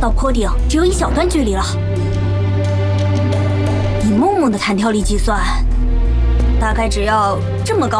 到坡顶只有一小段距离了。以梦梦的弹跳力计算，大概只要这么高。